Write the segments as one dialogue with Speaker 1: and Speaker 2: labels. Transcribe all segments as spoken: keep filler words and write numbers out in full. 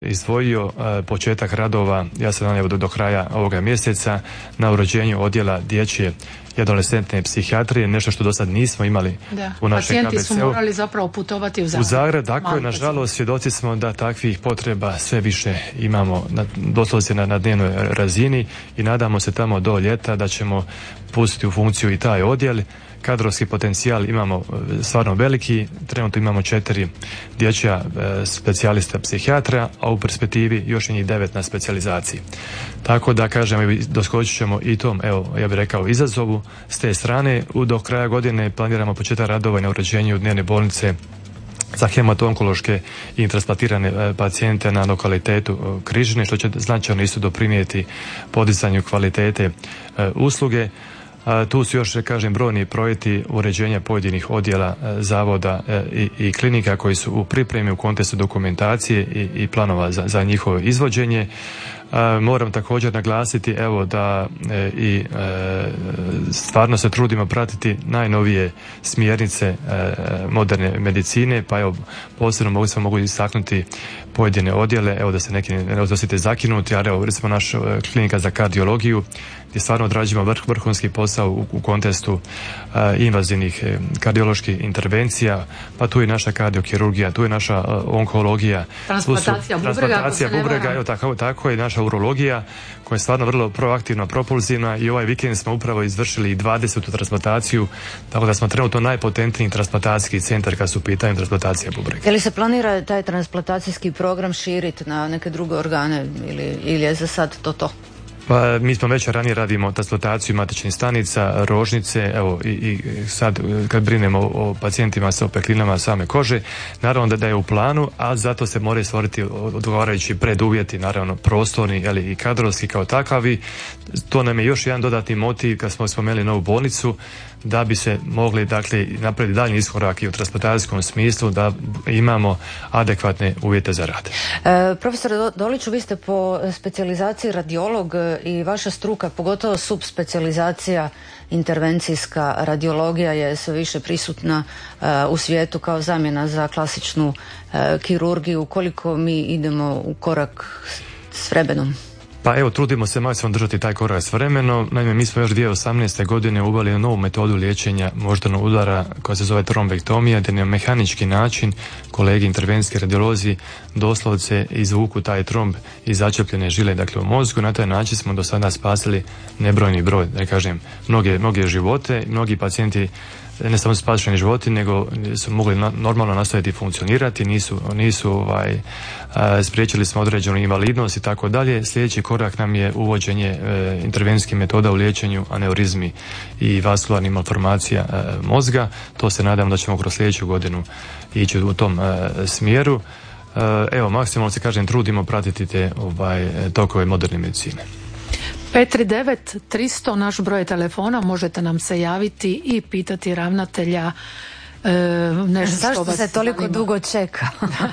Speaker 1: izdvojio uh, početak radova, ja sam nanio do, do kraja ovoga mjeseca, na uređenju odjela dječje i adolescentne psihijatrije, nešto što do sad nismo imali
Speaker 2: da.
Speaker 1: u našem K B C-u.
Speaker 2: Pacijenti su morali zapravo putovati u Zagreb.
Speaker 1: U Zagreb, tako je, nažalost, svjedoci smo da takvih potreba sve više imamo, na, doslovce na, na dnevnoj razini i nadamo se tamo do ljeta da ćemo pustiti u funkciju i taj odjel. Kadrovski potencijal imamo stvarno veliki, trenutno imamo četiri dječja e, specijalista psihijatra, a u perspektivi još i njih devet na specijalizaciji. Tako da kažem, doskočit ćemo i tom, evo, ja bih rekao, izazovu s te strane. U, do kraja godine planiramo početak radova na uređenju dnevne bolnice za hematonkološke i transplantirane pacijente na lokalitetu Križine, što će značajno isto doprinijeti podizanju kvalitete e, usluge. A, tu su još, kažem, brojni projekti uređenja pojedinih odjela e, zavoda e, i, i klinika koji su u pripremi u kontekstu dokumentacije i, i planova za, za njihovo izvođenje. A, moram također naglasiti evo da e, i e, stvarno se trudimo pratiti najnovije smjernice e, moderne medicine, pa evo posebno mogu se mogu istaknuti pojedine odjele, evo da se neki ne osjetite zakinuti, ali evo recimo naša klinika za kardiologiju gdje stvarno odrađujemo vrh, vrhunski posao u, u kontekstu uh, invazivnih eh, kardioloških intervencija, pa tu je naša kardiokirurgija, tu je naša uh, onkologija,
Speaker 2: transplantacija bubrega,
Speaker 1: transplantacija bubrega, evo tako, tako je naša urologija koja je stvarno vrlo proaktivna, propulzivna i ovaj vikend smo upravo izvršili i dvadesetu transplantaciju, tako da smo trenutno najpotentniji transplantacijski centar kad su u pitanju transplantacija bubrega.
Speaker 3: Je li se planira taj transplantacijski program širiti na neke druge organe ili, ili je za sad to to?
Speaker 1: Pa mi smo već ranije radimo transplantaciju matičnih stanica, rožnice, evo i, i sad kad brinemo o, o pacijentima sa opeklinama same kože, naravno da, da je u planu, a zato se moraju stvoriti odgovarajući preduvjeti, naravno prostorni ali i kadrovski kao takavi. To nam je još jedan dodatni motiv kad smo spomenuli novu bolnicu, da bi se mogli dakle napraviti daljnji iskorak i u transplantacijskom smislu, da imamo adekvatne uvjete za rad.
Speaker 3: E, profesore Doliću, vi ste po specijalizaciji radiolog i vaša struka, pogotovo subspecijalizacija intervencijska radiologija je sve više prisutna uh, u svijetu kao zamjena za klasičnu uh, kirurgiju. Koliko mi idemo u korak s vremenom?
Speaker 1: Pa evo, trudimo se maksimalno držati taj korak s vremenom. Naime, mi smo još dvije tisuće osamnaeste. godine uveli novu metodu liječenja moždanog udara koja se zove trombektomija, gdje na mehanički način kolegi intervencijski radiolozi doslovce izvuku taj tromb iz začepljene žile, dakle u mozgu. Na taj način smo do sada spasili nebrojni broj, da kažem, mnoge, mnoge živote, mnogi pacijenti ne samo spašeni životi, nego su mogli na, normalno nastaviti funkcionirati, nisu, nisu ovaj, a, spriječili smo određenu invalidnost i tako dalje. Sljedeći korak nam je uvođenje e, intervencijskih metoda u liječenju aneurizmi i vaskularnih malformacija e, mozga. To se nadam da ćemo kroz sljedeću godinu ići u tom e, smjeru. E, evo, maksimalno se kažem, trudimo pratiti te ovaj, tokove moderne medicine.
Speaker 2: pet tri devet tristo naš broj telefona, možete nam se javiti i pitati ravnatelja e, nešto što
Speaker 3: Zašto
Speaker 2: vas
Speaker 3: se toliko
Speaker 2: zanima.
Speaker 3: dugo čeka?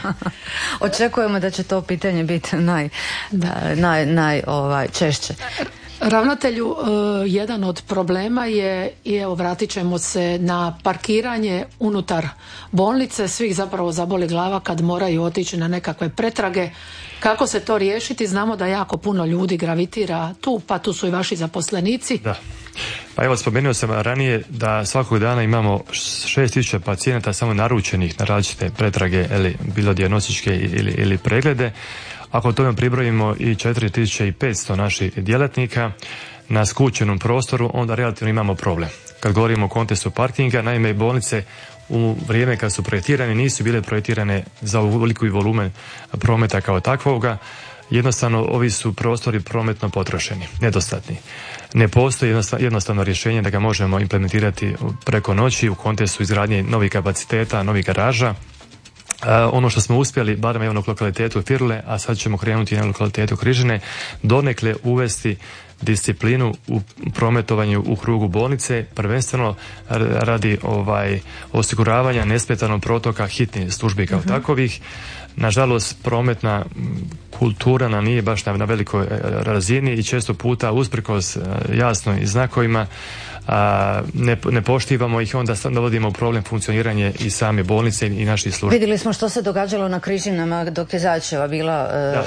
Speaker 3: Očekujemo da će to pitanje biti naj, naj, naj ovaj, češće.
Speaker 2: Ravnatelju, jedan od problema je, i evo vratit ćemo se na parkiranje unutar bolnice, svih zapravo zaboli glava kad moraju otići na nekakve pretrage. Kako se to riješiti? Znamo da jako puno ljudi gravitira tu, pa tu su i vaši zaposlenici.
Speaker 1: Da. Pa evo, spomenuo sam ranije da svakog dana imamo šest tisuća pacijenata samo naručenih na različite pretrage, ili bilo dijagnostičke ili, ili preglede. Ako tome pribrojimo i četiri tisuće petsto naših djelatnika na skučenom prostoru, onda relativno imamo problem. Kad govorimo o kontekstu parkinga, naime bolnice u vrijeme kad su projektirane nisu bile projektirane za ovoliki volumen prometa kao takvoga. Jednostavno ovi su prostori prometno potrošeni, nedostatni. Ne postoji jednostavno rješenje da ga možemo implementirati preko noći u kontekstu izgradnje novih kapaciteta, novih garaža. Uh, ono što smo uspjeli, barem evo na lokalitetu Firle, a sad ćemo krenuti na lokalitetu Križine, donekle uvesti disciplinu u prometovanju u krugu bolnice, prvenstveno radi ovaj osiguravanja nesmetanog protoka hitnih službi kao uh-huh. takovih. Nažalost, prometna kultura nam nije baš na, na velikoj razini i često puta usprkos jasno i znakovima a, ne, ne poštivamo ih, onda dovodimo u problem funkcioniranje i same bolnice i naših službi.
Speaker 3: Vidjeli smo što se događalo na Križinama dok je Zajčeva bila